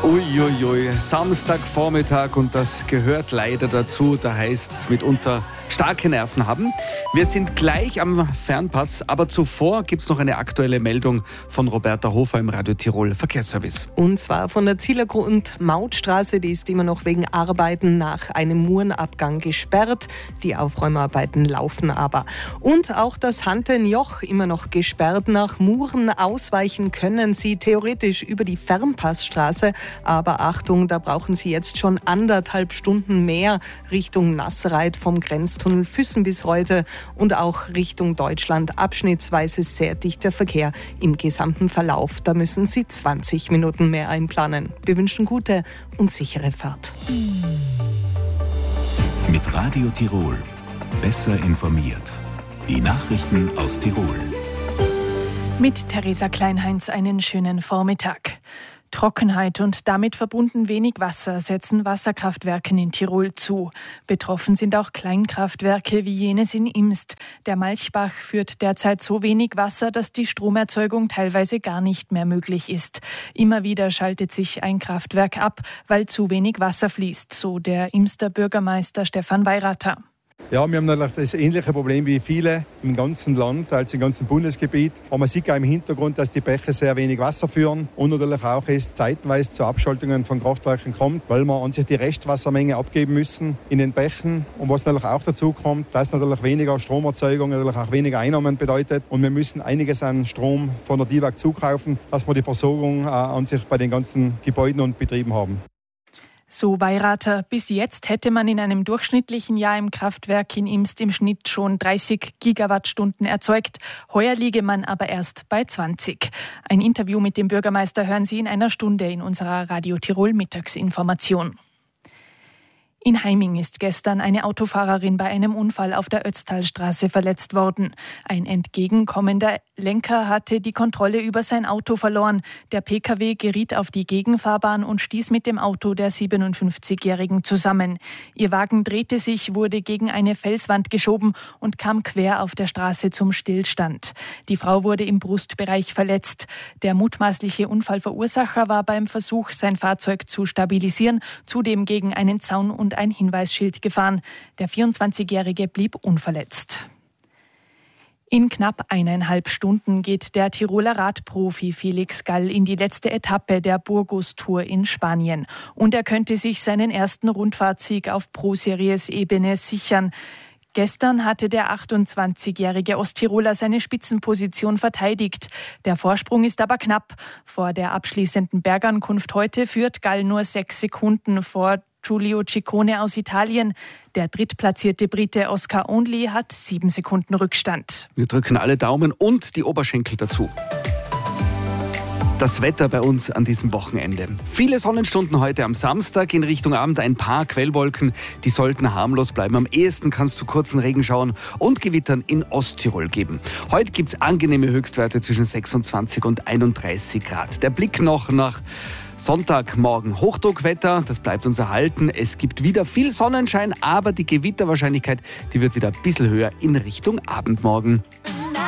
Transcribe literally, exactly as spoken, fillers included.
Uiuiui, Samstagvormittag und das gehört leider dazu. Da heißt es mitunter starke Nerven haben. Wir sind gleich am Fernpass, aber zuvor gibt es noch eine aktuelle Meldung von Roberta Hofer im Radio Tirol Verkehrsservice. Und zwar von der Zielergrund Mautstraße, die ist immer noch wegen Arbeiten nach einem Murenabgang gesperrt. Die Aufräumarbeiten laufen aber. Und auch das Hantenjoch immer noch gesperrt. Nach Muren ausweichen können Sie theoretisch über die Fernpassstraße. Aber Achtung, da brauchen Sie jetzt schon anderthalb Stunden mehr Richtung Nassereit vom Grenztunnel Füssen bis heute und auch Richtung Deutschland abschnittsweise sehr dichter Verkehr im gesamten Verlauf. Da müssen Sie zwanzig Minuten mehr einplanen. Wir wünschen gute und sichere Fahrt. Mit Radio Tirol. Besser informiert. Die Nachrichten aus Tirol. Mit Theresa Kleinheinz einen schönen Vormittag. Trockenheit und damit verbunden wenig Wasser setzen Wasserkraftwerken in Tirol zu. Betroffen sind auch Kleinkraftwerke wie jenes in Imst. Der Malchbach führt derzeit so wenig Wasser, dass die Stromerzeugung teilweise gar nicht mehr möglich ist. Immer wieder schaltet sich ein Kraftwerk ab, weil zu wenig Wasser fließt, so der Imster Bürgermeister Stefan Weirater. Ja, wir haben natürlich das ähnliche Problem wie viele im ganzen Land, also im ganzen Bundesgebiet. Aber man sieht auch im Hintergrund, dass die Bäche sehr wenig Wasser führen und natürlich auch es zeitenweise zu Abschaltungen von Kraftwerken kommt, weil wir an sich die Restwassermenge abgeben müssen in den Bächen. Und was natürlich auch dazu kommt, dass natürlich weniger Stromerzeugung natürlich auch weniger Einnahmen bedeutet. Und wir müssen einiges an Strom von der D I W A G zukaufen, dass wir die Versorgung äh, an sich bei den ganzen Gebäuden und Betrieben haben. So Weirater, bis jetzt hätte man in einem durchschnittlichen Jahr im Kraftwerk in Imst im Schnitt schon dreißig Gigawattstunden erzeugt. Heuer liege man aber erst bei zwanzig. Ein Interview mit dem Bürgermeister hören Sie in einer Stunde in unserer Radio Tirol Mittagsinformation. In Heiming ist gestern eine Autofahrerin bei einem Unfall auf der Ötztalstraße verletzt worden. Ein entgegenkommender Lenker hatte die Kontrolle über sein Auto verloren. Der P K W geriet auf die Gegenfahrbahn und stieß mit dem Auto der siebenundfünfzigjährigen zusammen. Ihr Wagen drehte sich, wurde gegen eine Felswand geschoben und kam quer auf der Straße zum Stillstand. Die Frau wurde im Brustbereich verletzt. Der mutmaßliche Unfallverursacher war beim Versuch, sein Fahrzeug zu stabilisieren, zudem gegen einen Zaun und ein Hinweisschild gefahren. Der vierundzwanzigjährige blieb unverletzt. In knapp eineinhalb Stunden geht der Tiroler Radprofi Felix Gall in die letzte Etappe der Burgos-Tour in Spanien. Und er könnte sich seinen ersten Rundfahrtsieg auf Pro-Series-Ebene sichern. Gestern hatte der achtundzwanzigjährige Osttiroler seine Spitzenposition verteidigt. Der Vorsprung ist aber knapp. Vor der abschließenden Bergankunft heute führt Gall nur sechs Sekunden vor Giulio Ciccone aus Italien. Der drittplatzierte Brite Oscar Only hat sieben Sekunden Rückstand. Wir drücken alle Daumen und die Oberschenkel dazu. Das Wetter bei uns an diesem Wochenende. Viele Sonnenstunden heute am Samstag, in Richtung Abend ein paar Quellwolken. Die sollten harmlos bleiben. Am ehesten kann es zu kurzen Regenschauern und Gewittern in Osttirol geben. Heute gibt es angenehme Höchstwerte zwischen sechsundzwanzig und einunddreißig Grad. Der Blick noch nach Sonntagmorgen. Hochdruckwetter, das bleibt uns erhalten. Es gibt wieder viel Sonnenschein, aber die Gewitterwahrscheinlichkeit, die wird wieder ein bisschen höher in Richtung Abendmorgen.